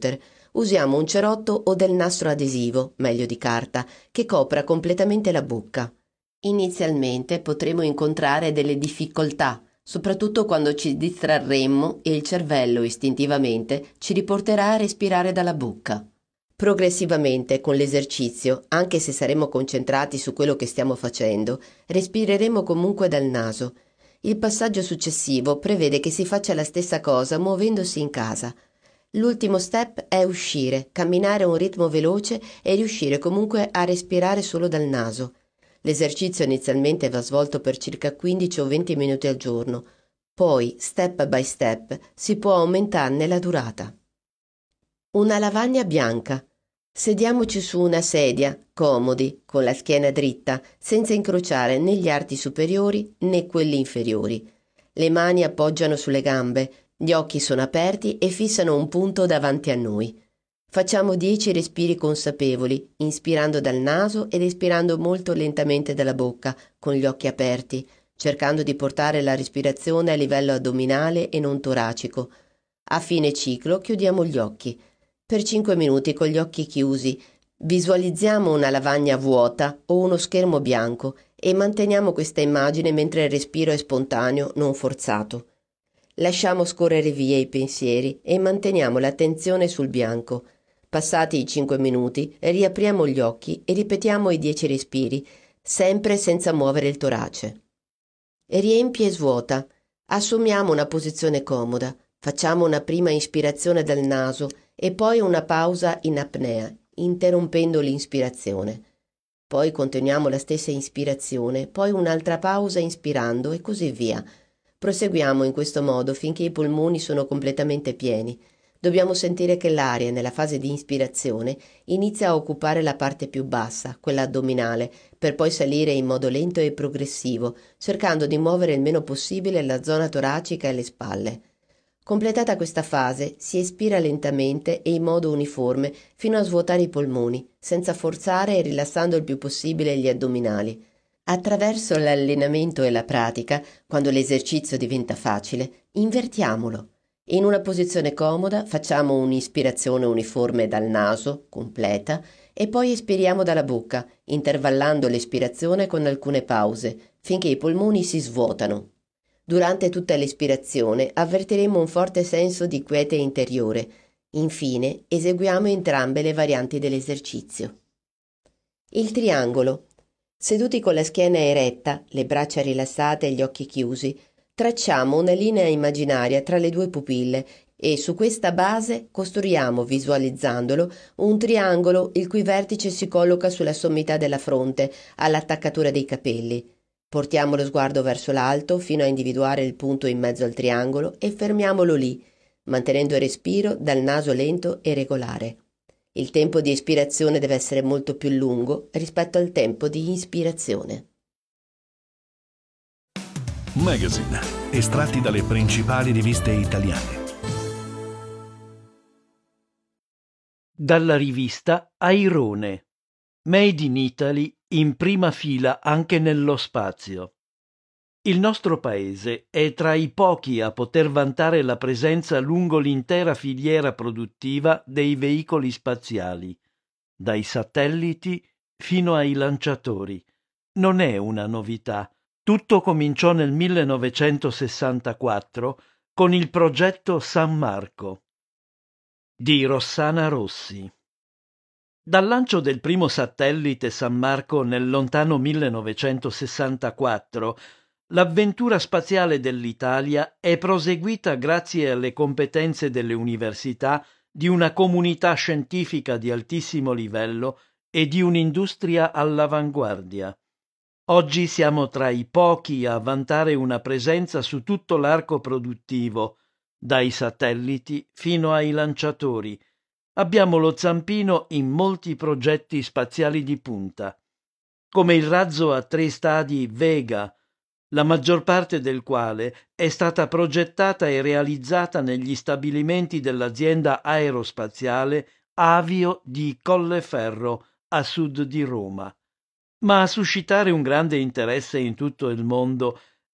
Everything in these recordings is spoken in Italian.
computer, usiamo un cerotto o del nastro adesivo, meglio di carta, che copra completamente la bocca. Inizialmente potremo incontrare delle difficoltà, soprattutto quando ci distrarremmo e il cervello istintivamente ci riporterà a respirare dalla bocca. Progressivamente, con l'esercizio, anche se saremo concentrati su quello che stiamo facendo, respireremo comunque dal naso. Il passaggio successivo prevede che si faccia la stessa cosa muovendosi in casa. L'ultimo step è uscire, camminare a un ritmo veloce e riuscire comunque a respirare solo dal naso. L'esercizio inizialmente va svolto per circa 15 o 20 minuti al giorno, poi, step by step, si può aumentarne la durata. Una lavagna bianca. Sediamoci su una sedia, comodi, con la schiena dritta, senza incrociare né gli arti superiori né quelli inferiori. Le mani appoggiano sulle gambe, gli occhi sono aperti e fissano un punto davanti a noi. Facciamo 10 respiri consapevoli, inspirando dal naso ed espirando molto lentamente dalla bocca, con gli occhi aperti, cercando di portare la respirazione a livello addominale e non toracico. A fine ciclo chiudiamo gli occhi. Per 5 minuti con gli occhi chiusi visualizziamo una lavagna vuota o uno schermo bianco e manteniamo questa immagine mentre il respiro è spontaneo, non forzato. Lasciamo scorrere via i pensieri e manteniamo l'attenzione sul bianco. Passati i 5 minuti, riapriamo gli occhi e ripetiamo i 10 respiri, sempre senza muovere il torace. Riempi e svuota. Assumiamo una posizione comoda. Facciamo una prima ispirazione dal naso e poi una pausa in apnea, interrompendo l'inspirazione. Poi continuiamo la stessa ispirazione, poi un'altra pausa inspirando e così via. Proseguiamo in questo modo finché i polmoni sono completamente pieni. Dobbiamo sentire che l'aria, nella fase di ispirazione, inizia a occupare la parte più bassa, quella addominale, per poi salire in modo lento e progressivo, cercando di muovere il meno possibile la zona toracica e le spalle. Completata questa fase, si espira lentamente e in modo uniforme fino a svuotare i polmoni, senza forzare e rilassando il più possibile gli addominali. Attraverso l'allenamento e la pratica, quando l'esercizio diventa facile, invertiamolo. In una posizione comoda facciamo un'ispirazione uniforme dal naso, completa, e poi espiriamo dalla bocca, intervallando l'espirazione con alcune pause, finché i polmoni si svuotano. Durante tutta l'espirazione avvertiremo un forte senso di quiete interiore. Infine, eseguiamo entrambe le varianti dell'esercizio. Il triangolo. Seduti con la schiena eretta, le braccia rilassate e gli occhi chiusi, tracciamo una linea immaginaria tra le due pupille e su questa base costruiamo, visualizzandolo, un triangolo il cui vertice si colloca sulla sommità della fronte, all'attaccatura dei capelli. Portiamo lo sguardo verso l'alto fino a individuare il punto in mezzo al triangolo e fermiamolo lì, mantenendo il respiro dal naso lento e regolare. Il tempo di espirazione deve essere molto più lungo rispetto al tempo di inspirazione. Magazine, estratti dalle principali riviste italiane. Dalla rivista Airone, Made in Italy in prima fila anche nello spazio. Il nostro paese è tra i pochi a poter vantare la presenza lungo l'intera filiera produttiva dei veicoli spaziali, dai satelliti fino ai lanciatori. Non è una novità. Tutto cominciò nel 1964 con il progetto San Marco di Rossana Rossi. Dal lancio del primo satellite San Marco nel lontano 1964, l'avventura spaziale dell'Italia è proseguita grazie alle competenze delle università, di una comunità scientifica di altissimo livello e di un'industria all'avanguardia. Oggi siamo tra i pochi a vantare una presenza su tutto l'arco produttivo, dai satelliti fino ai lanciatori. Abbiamo lo zampino in molti progetti spaziali di punta, come il razzo a 3 stadi Vega, la maggior parte del quale è stata progettata e realizzata negli stabilimenti dell'azienda aerospaziale Avio di Colleferro, a sud di Roma. Ma a suscitare un grande interesse in tutto il mondo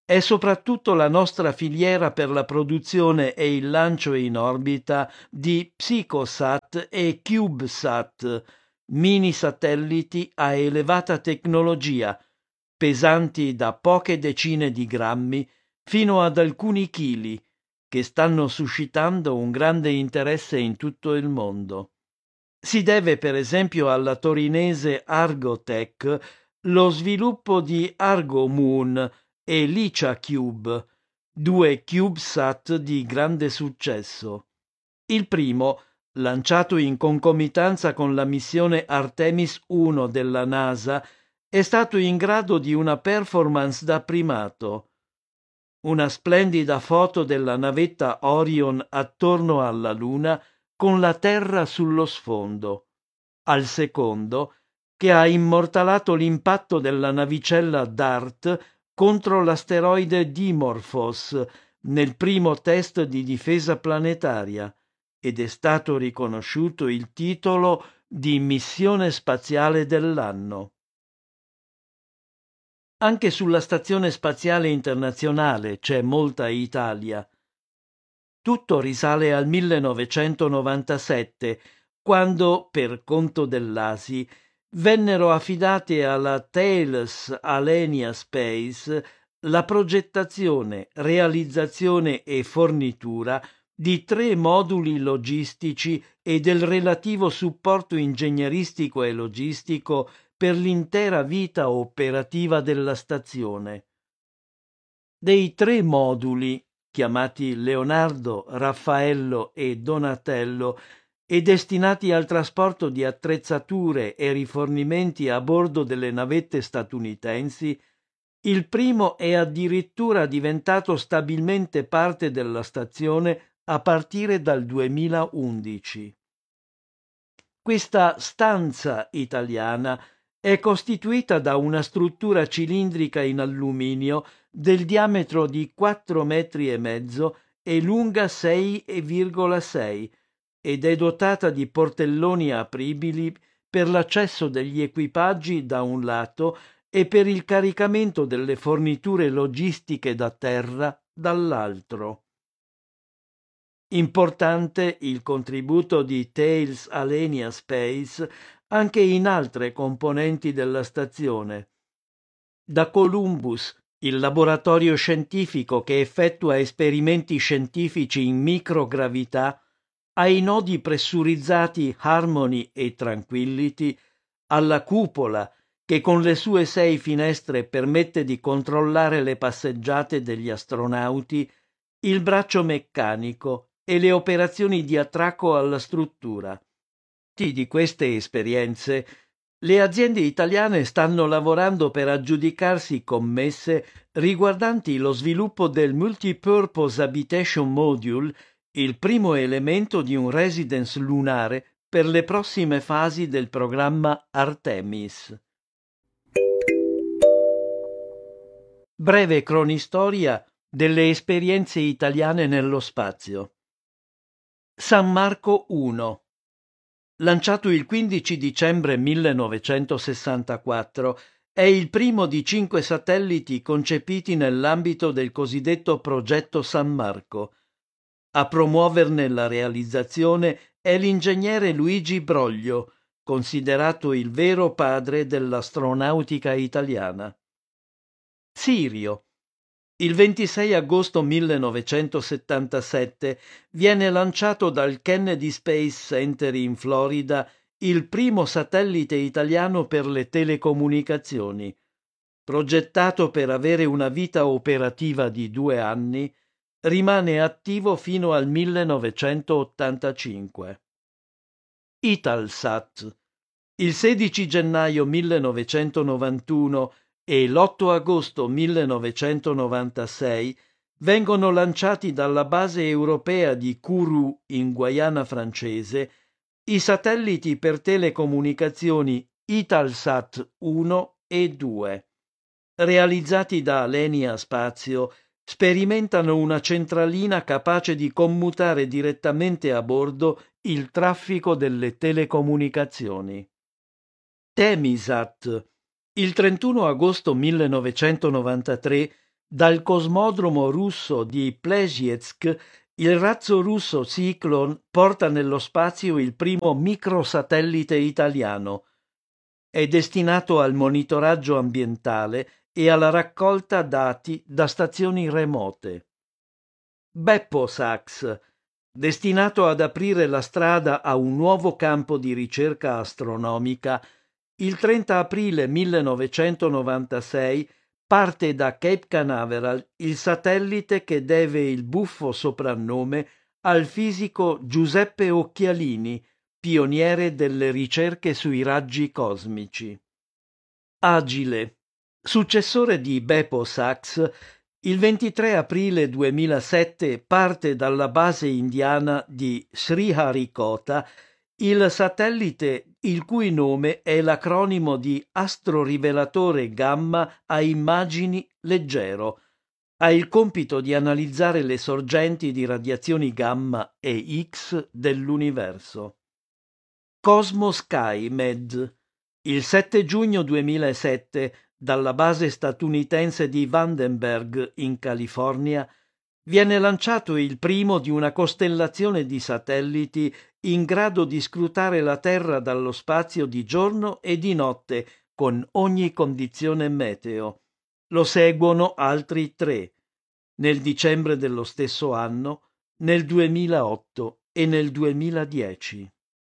è soprattutto la nostra filiera per la produzione e il lancio in orbita di Psychosat e CubeSat, mini satelliti a elevata tecnologia, pesanti da poche decine di grammi fino ad alcuni chili, che stanno suscitando un grande interesse in tutto il mondo. Si deve per esempio alla torinese Argotech lo sviluppo di ArgoMoon e LiciaCube, due CubeSat di grande successo. Il primo, lanciato in concomitanza con la missione Artemis 1 della NASA, è stato in grado di una performance da primato. Una splendida foto della navetta Orion attorno alla Luna con la Terra sullo sfondo. Al secondo, che ha immortalato l'impatto della navicella DART contro l'asteroide Dimorphos nel primo test di difesa planetaria ed è stato riconosciuto il titolo di missione spaziale dell'anno. Anche sulla Stazione Spaziale Internazionale c'è molta Italia. Tutto risale al 1997, quando, per conto dell'ASI, vennero affidate alla Thales Alenia Space la progettazione, realizzazione e fornitura di 3 moduli logistici e del relativo supporto ingegneristico e logistico per l'intera vita operativa della stazione. Dei 3 moduli, chiamati Leonardo, Raffaello e Donatello, e destinati al trasporto di attrezzature e rifornimenti a bordo delle navette statunitensi, il primo è addirittura diventato stabilmente parte della stazione a partire dal 2011. Questa stanza italiana è costituita da una struttura cilindrica in alluminio del diametro di 4,5 metri e lunga 6,6 ed è dotata di portelloni apribili per l'accesso degli equipaggi da un lato e per il caricamento delle forniture logistiche da terra dall'altro. Importante il contributo di Thales Alenia Space anche in altre componenti della stazione. Da Columbus, il laboratorio scientifico che effettua esperimenti scientifici in microgravità, ai nodi pressurizzati Harmony e Tranquility, alla cupola che con le sue 6 finestre permette di controllare le passeggiate degli astronauti, il braccio meccanico e le operazioni di attracco alla struttura. Di queste esperienze, le aziende italiane stanno lavorando per aggiudicarsi commesse riguardanti lo sviluppo del Multipurpose Habitation Module, il primo elemento di un residence lunare per le prossime fasi del programma Artemis. Breve cronistoria delle esperienze italiane nello spazio. San Marco 1. Lanciato il 15 dicembre 1964, è il primo di 5 satelliti concepiti nell'ambito del cosiddetto progetto San Marco. A promuoverne la realizzazione è l'ingegnere Luigi Broglio, considerato il vero padre dell'astronautica italiana. Sirio. Il 26 agosto 1977 viene lanciato dal Kennedy Space Center in Florida il primo satellite italiano per le telecomunicazioni. Progettato per avere una vita operativa di 2 anni, rimane attivo fino al 1985. Italsat. Il 16 gennaio 1991 e l'8 agosto 1996 vengono lanciati dalla base europea di Kourou in Guayana francese i satelliti per telecomunicazioni Italsat 1 e 2. Realizzati da Alenia Spazio, sperimentano una centralina capace di commutare direttamente a bordo il traffico delle telecomunicazioni. Temisat. Il 31 agosto 1993 Dal cosmodromo russo di Plesetsk il razzo russo Cyclone porta nello spazio il primo microsatellite italiano. È destinato al monitoraggio ambientale e alla raccolta dati da stazioni remote. BeppoSat, destinato ad aprire la strada a un nuovo campo di ricerca astronomica, il 30 aprile 1996 parte da Cape Canaveral il satellite che deve il buffo soprannome al fisico Giuseppe Occhialini, pioniere delle ricerche sui raggi cosmici. Agile, successore di BeppoSat, il 23 aprile 2007 parte dalla base indiana di Sriharikota il satellite il cui nome è l'acronimo di Astrorivelatore Gamma a immagini leggero. Ha il compito di analizzare le sorgenti di radiazioni gamma e X dell'universo. Cosmos SkyMed, il 7 giugno 2007 dalla base statunitense di Vandenberg in California, viene lanciato il primo di una costellazione di satelliti in grado di scrutare la Terra dallo spazio di giorno e di notte con ogni condizione meteo. Lo seguono altri 3, nel dicembre dello stesso anno, nel 2008 e nel 2010.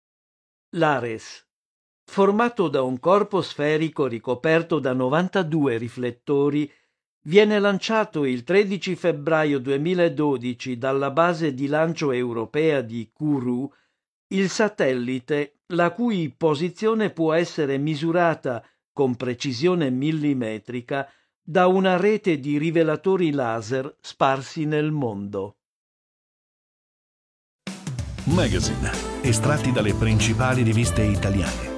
L'Ares, formato da un corpo sferico ricoperto da 92 riflettori, viene lanciato il 13 febbraio 2012 dalla base di lancio europea di Kourou, il satellite la cui posizione può essere misurata con precisione millimetrica da una rete di rivelatori laser sparsi nel mondo. Magazine, estratti dalle principali riviste italiane.